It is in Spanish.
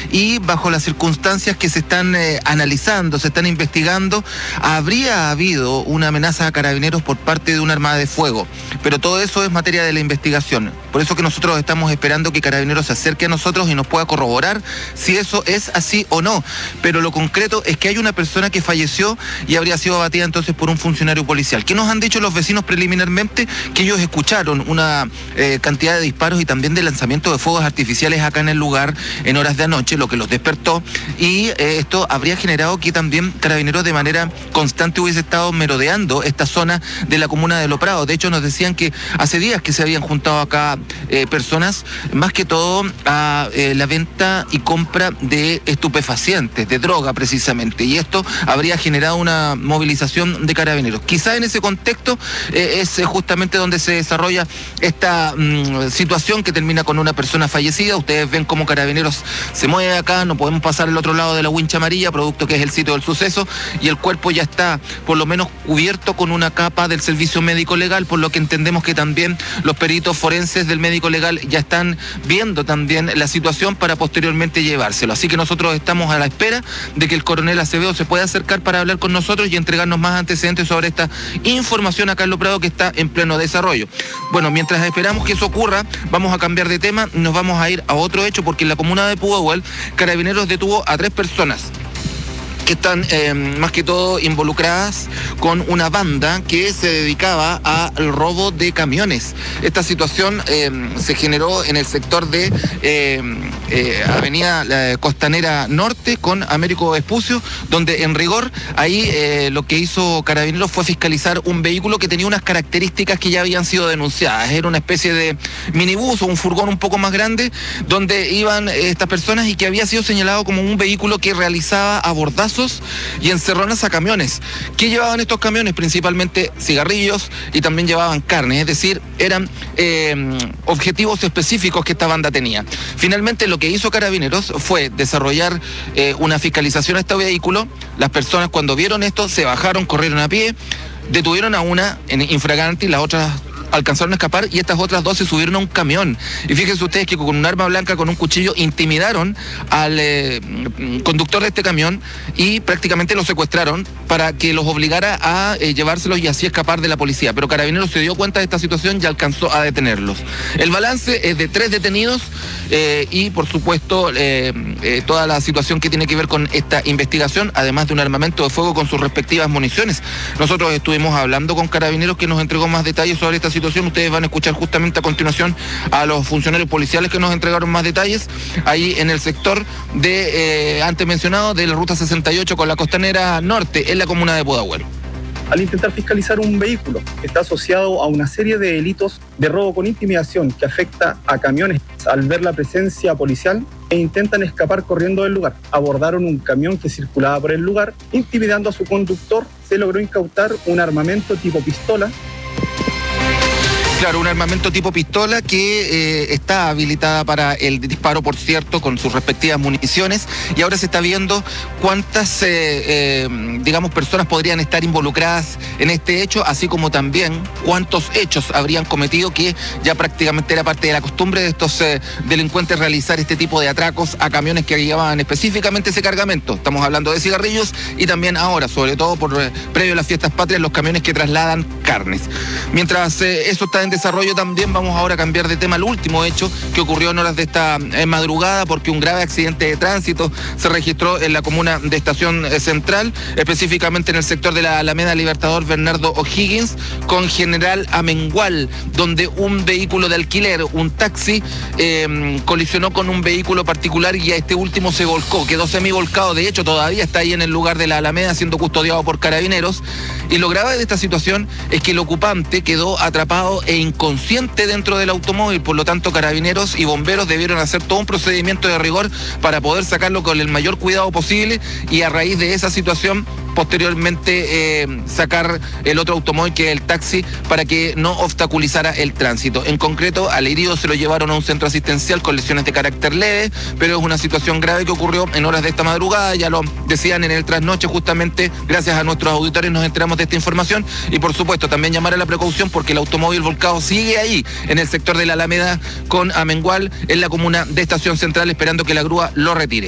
y bajo las circunstancias que se están analizando, se están investigando, habría habido una amenaza a Carabineros por parte de una arma de fuego, pero todo eso es materia de la investigación. Por eso que nosotros estamos esperando que Carabineros se acerque a nosotros y nos pueda corroborar si eso es así o no. Pero lo concreto es que hay una persona que falleció y habría sido abatida entonces por un funcionario policial. ¿Qué nos han dicho los vecinos preliminarmente? Que ellos escucharon una cantidad de disparos y también de lanzamiento de fuegos artificiales acá en el lugar en horas de anoche, lo que los despertó, y esto habría generado que también Carabineros de manera constante hubiese estado merodeando esta zona de la comuna de Lo Prado. De hecho, nos decían que hace días que se habían juntado acá personas, más que todo a la venta y compra de estupefacientes, de droga precisamente, y esto habría generado una movilización de Carabineros. Quizá en ese contexto es justamente donde se desarrolla esta situación que termina con una persona fallecida. Ustedes ven cómo Carabineros se mueve acá, no podemos pasar al otro lado de la wincha amarilla, producto que es el sitio del suceso, y el cuerpo ya está por lo menos cubierto con una capa del servicio médico legal, por lo que entendemos que también los peritos forenses del médico legal ya están viendo también la situación para posteriormente llevárselo. Así que nosotros estamos a la espera de que el coronel Acevedo se pueda acercar para hablar con nosotros y entregarnos más antecedentes sobre esta información acá en Lo Prado, que está en pleno desarrollo. Bueno, mientras esperamos que eso ocurra, vamos a cambiar de tema, nos vamos a ir a otro hecho, porque en la comuna de Pudahuel, Carabineros detuvo a 3 personas que están más que todo involucradas con una banda que se dedicaba al robo de camiones. Esta situación se generó en el sector de Avenida Costanera Norte con Américo Vespucio, donde en rigor ahí lo que hizo Carabineros fue fiscalizar un vehículo que tenía unas características que ya habían sido denunciadas. Era una especie de minibús o un furgón un poco más grande donde iban estas personas y que había sido señalado como un vehículo que realizaba abordazos y encerronas a camiones. ¿Qué llevaban estos camiones? Principalmente cigarrillos y también llevaban carne, es decir, eran objetivos específicos que esta banda tenía. Finalmente lo que hizo Carabineros fue desarrollar una fiscalización a este vehículo. Las personas, cuando vieron esto, se bajaron, corrieron a pie, detuvieron a una en infragante y las otras alcanzaron a escapar, y estas otras 2 se subieron a un camión. Y fíjense ustedes que con un arma blanca, con un cuchillo, intimidaron al conductor de este camión y prácticamente lo secuestraron para que los obligara a llevárselos y así escapar de la policía. Pero Carabineros se dio cuenta de esta situación y alcanzó a detenerlos. El balance es de 3 detenidos y por supuesto toda la situación que tiene que ver con esta investigación, además de un armamento de fuego con sus respectivas municiones. Nosotros estuvimos hablando con Carabineros, que nos entregó más detalles sobre esta situación. Ustedes van a escuchar justamente a continuación a los funcionarios policiales que nos entregaron más detalles ahí en el sector de antes mencionado de la ruta 68 con la Costanera Norte en la comuna de Pudahuel. Al intentar fiscalizar un vehículo que está asociado a una serie de delitos de robo con intimidación que afecta a camiones, al ver la presencia policial intentan escapar corriendo del lugar. Abordaron un camión que circulaba por el lugar, intimidando a su conductor. Se logró incautar un armamento tipo pistola. Claro, un armamento tipo pistola que está habilitada para el disparo, por cierto, con sus respectivas municiones, y ahora se está viendo cuántas, personas podrían estar involucradas en este hecho, así como también cuántos hechos habrían cometido, que ya prácticamente era parte de la costumbre de estos delincuentes realizar este tipo de atracos a camiones que llevaban específicamente ese cargamento. Estamos hablando de cigarrillos y también ahora, sobre todo previo a las fiestas patrias, los camiones que trasladan carnes. Mientras eso está en desarrollo, también vamos ahora a cambiar de tema al último hecho que ocurrió en horas de esta madrugada, porque un grave accidente de tránsito se registró en la comuna de Estación Central, específicamente en el sector de la Alameda Libertador Bernardo O'Higgins con General Amengual, donde un vehículo de alquiler, un taxi, colisionó con un vehículo particular y a este último se volcó, quedó semivolcado. De hecho, todavía está ahí en el lugar de la Alameda siendo custodiado por Carabineros, y lo grave de esta situación es que el ocupante quedó atrapado e inconsciente dentro del automóvil. Por lo tanto, Carabineros y bomberos debieron hacer todo un procedimiento de rigor para poder sacarlo con el mayor cuidado posible, y a raíz de esa situación posteriormente sacar el otro automóvil, que es el taxi, para que no obstaculizara el tránsito. En concreto, al herido se lo llevaron a un centro asistencial con lesiones de carácter leve, pero es una situación grave que ocurrió en horas de esta madrugada. Ya lo decían en el trasnoche, justamente gracias a nuestros auditores nos enteramos de esta información, y por supuesto también llamar a la precaución porque el automóvil volcado sigue ahí en el sector de la Alameda con Amengual en la comuna de Estación Central, esperando que la grúa lo retire.